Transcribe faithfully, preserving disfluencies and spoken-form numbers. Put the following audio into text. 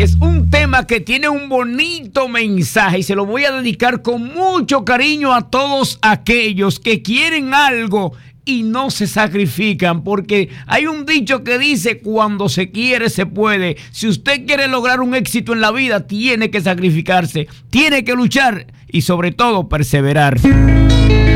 es un tema que tiene un bonito mensaje y se lo voy a dedicar con mucho cariño a todos aquellos que quieren algo y no se sacrifican, porque hay un dicho que dice: cuando se quiere se puede. Si usted quiere lograr un éxito en la vida, tiene que sacrificarse, tiene que luchar y sobre todo perseverar.